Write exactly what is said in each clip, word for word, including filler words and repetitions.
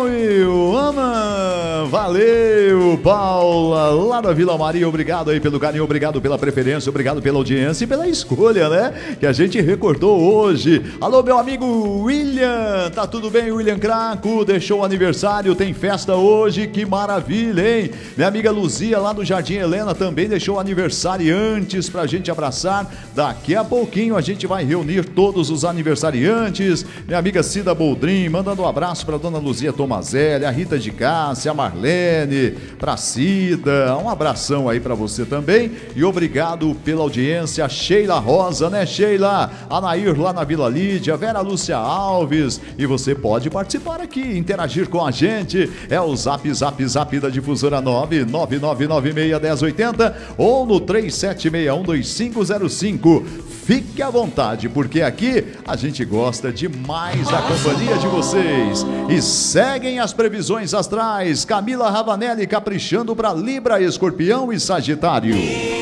bom, Will? Ama! Valeu, Paula, lá da Vila Maria, obrigado aí pelo carinho, obrigado pela preferência, obrigado pela audiência e pela escolha, né? Que a gente recordou hoje. Alô, meu amigo William, tá tudo bem, William Craco? Deixou o aniversário, tem festa hoje, que maravilha, hein? Minha amiga Luzia, lá do Jardim Helena, também deixou o aniversariantes pra gente abraçar. Daqui a pouquinho a gente vai reunir todos os aniversariantes. Minha amiga Cida Boldrin, mandando um abraço pra dona Luzia Tomazelli, a Rita de Cássia, a Marlene, pra Cida, um abração aí pra você também e obrigado pela audiência. Sheila Rosa, né, Sheila? A Nair lá na Vila Lídia, Vera Lúcia Alves, e você pode participar aqui, interagir com a gente, é o zap zap zap da Difusora nove nove nove nove seis um zero oito zero ou no três sete seis um dois cinco zero cinco. Fique à vontade, porque aqui a gente gosta demais da companhia de vocês. E seguem as previsões astrais. Camila Ravanelli caprichando para Libra, Escorpião e Sagitário.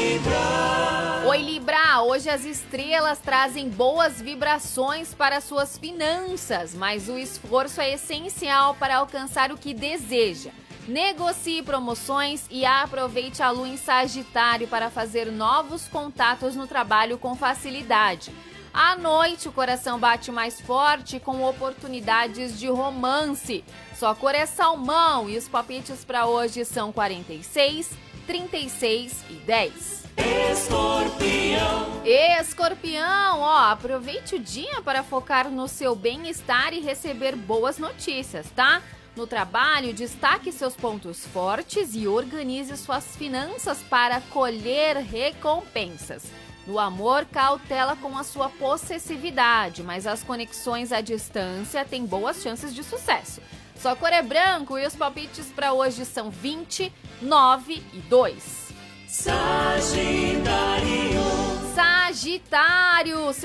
Oi, Libra! Hoje as estrelas trazem boas vibrações para suas finanças, mas o esforço é essencial para alcançar o que deseja. Negocie promoções e aproveite a lua em Sagitário para fazer novos contatos no trabalho com facilidade. À noite, o coração bate mais forte com oportunidades de romance. Sua cor é salmão e os palpites para hoje são quarenta e seis, trinta e seis e dez. Escorpião. Escorpião, ó, aproveite o dia para focar no seu bem-estar e receber boas notícias, tá? No trabalho, destaque seus pontos fortes e organize suas finanças para colher recompensas. No amor, cautela com a sua possessividade, mas as conexões à distância têm boas chances de sucesso. Sua cor é branco e os palpites para hoje são vinte, nove e dois. Sagitário. Sagitário.